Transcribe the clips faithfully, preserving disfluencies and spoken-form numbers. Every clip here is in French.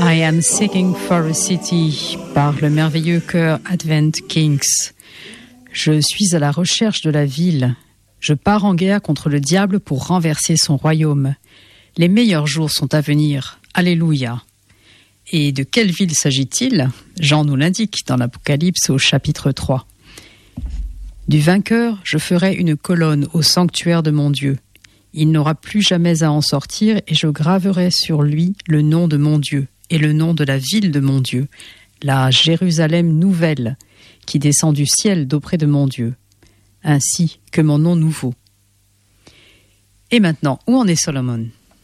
I am seeking for a city par le merveilleux chœur Advent Kings. Je suis à la recherche de la ville. Je pars en guerre contre le diable pour renverser son royaume. Les meilleurs jours sont à venir. Alléluia. Et de quelle ville s'agit-il ? Jean nous l'indique dans l'Apocalypse au chapitre trois. Du vainqueur, je ferai une colonne au sanctuaire de mon Dieu. Il n'aura plus jamais à en sortir et je graverai sur lui le nom de mon Dieu et le nom de la ville de mon Dieu, la Jérusalem nouvelle, qui descend du ciel d'auprès de mon Dieu, ainsi que mon nom nouveau. Et maintenant, où en est Solomon ?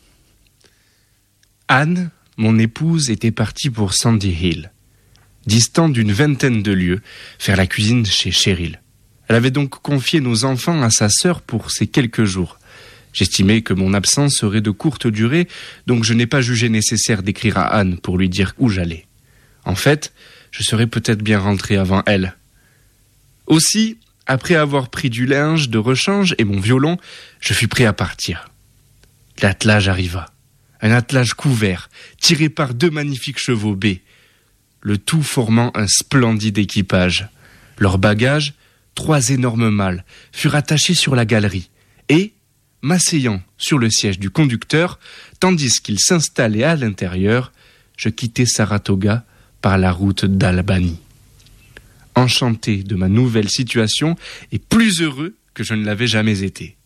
Anne, mon épouse, était partie pour Sandy Hill, distant d'une vingtaine de lieues, faire la cuisine chez Cheryl. Elle avait donc confié nos enfants à sa sœur pour ces quelques jours. J'estimais que mon absence serait de courte durée, donc je n'ai pas jugé nécessaire d'écrire à Anne pour lui dire où j'allais. En fait, je serais peut-être bien rentré avant elle. Aussi, après avoir pris du linge de rechange et mon violon, je fus prêt à partir. L'attelage arriva. Un attelage couvert, tiré par deux magnifiques chevaux bais, le tout formant un splendide équipage. Leurs bagages, trois énormes malles, furent attachés sur la galerie et, m'asseyant sur le siège du conducteur, tandis qu'il s'installait à l'intérieur, je quittai Saratoga par la route d'Albany. Enchanté de ma nouvelle situation et plus heureux que je ne l'avais jamais été.